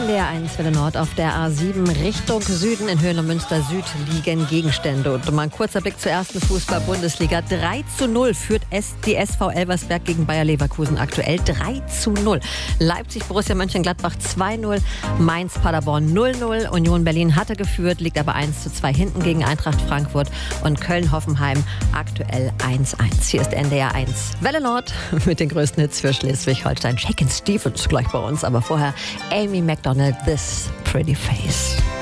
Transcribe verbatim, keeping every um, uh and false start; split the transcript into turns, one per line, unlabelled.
N D R eins Welle Nord auf der A sieben Richtung Süden. In Höhen und Münster Süd liegen Gegenstände. Und mal ein kurzer Blick zur ersten Fußball-Bundesliga. drei zu null führt die S V Elversberg gegen Bayer Leverkusen aktuell. drei zu null. Leipzig, Borussia Mönchengladbach zwei null. Mainz, Paderborn null null. Union Berlin hatte geführt, liegt aber eins zu zwei hinten gegen Eintracht Frankfurt. Und Köln-Hoffenheim aktuell eins eins. Hier ist N D R eins Welle Nord mit den größten Hits für Schleswig-Holstein. Shakin' Stevens gleich bei uns, aber vorher Amy Macdonald, This Pretty Face.